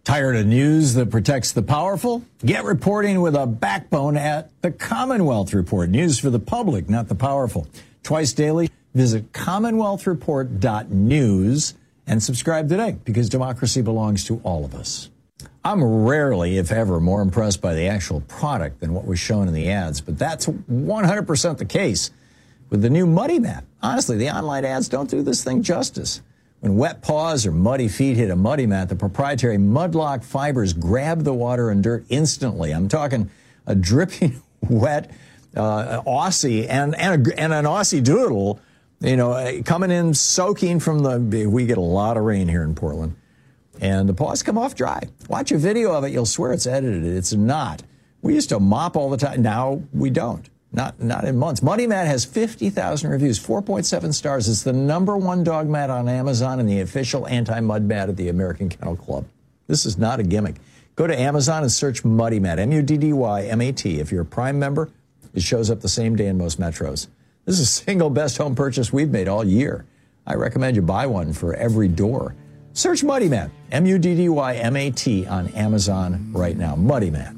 Tired of news that protects the powerful? Get reporting with a backbone at the Commonwealth Report. News for the public, not the powerful. Twice daily, visit commonwealthreport.news and subscribe today, because democracy belongs to all of us. I'm rarely, if ever, more impressed by the actual product than what was shown in the ads, but that's 100% the case with the new Muddy Mat. Honestly, the online ads don't do this thing justice. When wet paws or muddy feet hit a Muddy Mat, the proprietary Mudlock fibers grab the water and dirt instantly. I'm talking a dripping wet Aussie and an Aussie doodle, coming in soaking from we get a lot of rain here in Portland, and the paws come off dry. Watch a video of it, you'll swear it's edited. It's not. We used to mop all the time. Now we don't. Not in months. Muddy Mat has 50,000 reviews, 4.7 stars. It's the #1 dog mat on Amazon and the official anti-mud mat of the American Kennel Club. This is not a gimmick. Go to Amazon and search Muddy Mat, M-U-D-D-Y-M-A-T. If you're a Prime member, it shows up the same day in most metros. This is the single best home purchase we've made all year. I recommend you buy one for every door. Search Muddy Mat, M-U-D-D-Y-M-A-T on Amazon right now. Muddy Mat.